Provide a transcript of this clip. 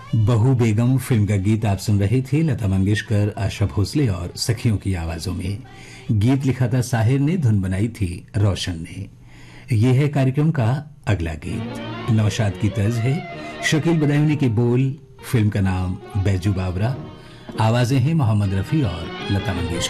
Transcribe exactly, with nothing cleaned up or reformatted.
बहू बेगम फिल्म का गीत आप सुन रहे थे लता मंगेशकर, आशा भोसले और सखियों की आवाजों में। गीत लिखा था साहिर ने, धुन बनाई थी रोशन ने। यह है कार्यक्रम का अगला गीत। नौशाद की तर्ज है, शकील बदायूनी के बोल, फिल्म का नाम बैजू बावरा, आवाजें हैं मोहम्मद रफी और लता मंगेशकर।